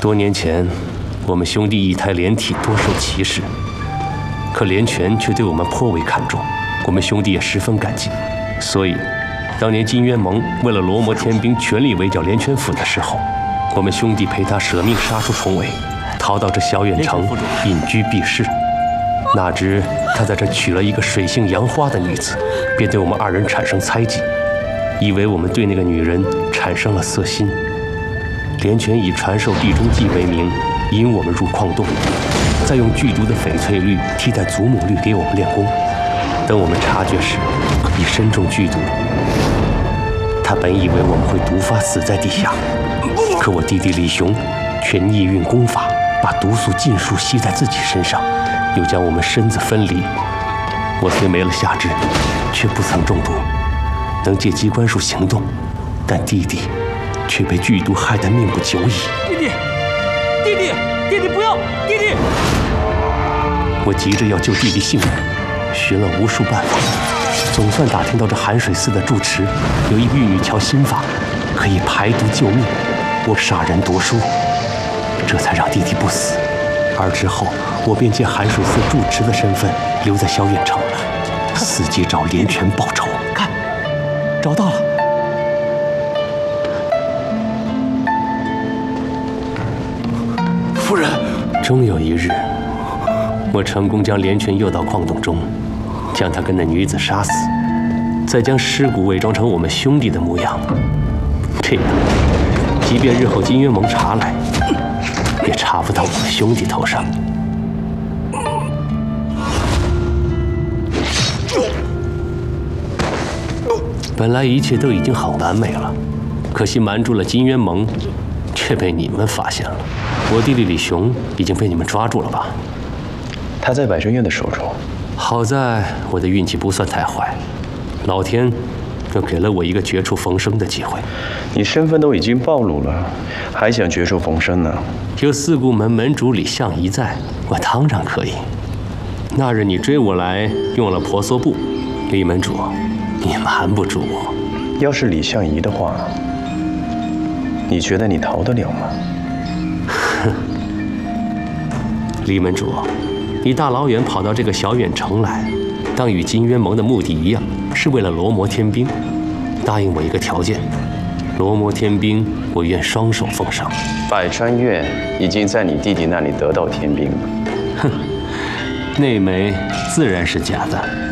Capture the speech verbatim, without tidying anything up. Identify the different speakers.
Speaker 1: 多年前，我们兄弟一胎连体多受歧视，可连泉却对我们颇为看重，我们兄弟也十分感激。所以，当年金渊盟为了罗摩天兵全力围剿连泉府的时候，我们兄弟陪他舍命杀出重围，逃到这小远城隐居避世。哪知他在这娶了一个水性杨花的女子，便对我们二人产生猜忌，以为我们对那个女人产生了色心。连泉以传授地中计为名，引我们入矿洞，再用剧毒的翡翠绿替代祖母绿给我们练功。等我们察觉时，已身中剧毒。他本以为我们会毒发死在地下，可我弟弟李雄却逆运功法，把毒素尽数吸在自己身上，又将我们身子分离。我虽没了下肢，却不曾中毒，能借机关术行动，但弟弟却被剧毒害得命不久矣。
Speaker 2: 弟弟，弟弟，弟弟不要，弟弟！
Speaker 1: 我急着要救弟弟性命，寻了无数办法，总算打听到这寒水寺的住持有一玉女桥心法，可以排毒救命。我杀人夺书，这才让弟弟不死。而之后，我便借寒水寺住持的身份留在萧远城，伺机找连泉报仇。
Speaker 2: 看，找到了。
Speaker 3: 夫人，
Speaker 1: 终有一日，我成功将连泉诱到矿洞中，将他跟那女子杀死，再将尸骨伪装成我们兄弟的模样。这样，即便日后金渊盟查来，也查不到我们兄弟头上。本来一切都已经很完美了，可惜瞒住了金渊盟，却被你们发现了。我弟弟李雄已经被你们抓住了吧？
Speaker 4: 他在百轩院的手中。
Speaker 1: 好在我的运气不算太坏，老天又给了我一个绝处逢生的机会。
Speaker 4: 你身份都已经暴露了，还想绝处逢生呢？
Speaker 1: 有四顾门门主李相夷在，我当然可以。那日你追我来，用了婆娑布，李门主，你瞒不住我。
Speaker 4: 要是李相夷的话，你觉得你逃得了吗？
Speaker 1: 哼，李门主，你大老远跑到这个小远城来，当与金渊盟的目的一样，是为了罗摩天兵。答应我一个条件，罗摩天兵我愿双手奉上。
Speaker 4: 百川院已经在你弟弟那里得到天兵了。
Speaker 1: 哼，那枚自然是假的。